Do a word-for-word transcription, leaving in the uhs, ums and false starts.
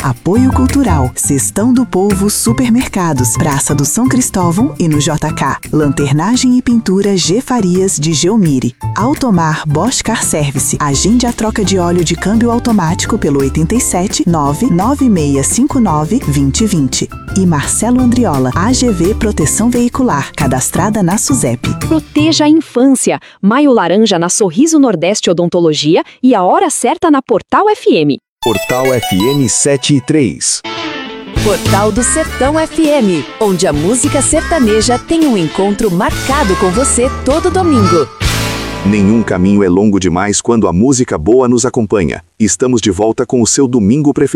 Apoio Cultural, Cestão do Povo Supermercados, Praça do São Cristóvão e no J K. Lanternagem e pintura G Farias de Geomiri. Automar Bosch Car Service. Agende a troca de óleo de câmbio automático pelo oito sete nove nove seis cinco nove dois zero dois zero. E Marcelo Andriola, A G V Proteção Veicular, cadastrada na SUSEP. Proteja a infância. Maio Laranja na Sorriso Nordeste Odontologia e a hora certa na Portal F M. Portal F M sete e três. Portal do Sertão F M, onde a música sertaneja tem um encontro marcado com você todo domingo. Nenhum caminho é longo demais quando a música boa nos acompanha. Estamos de volta com o seu domingo preferido.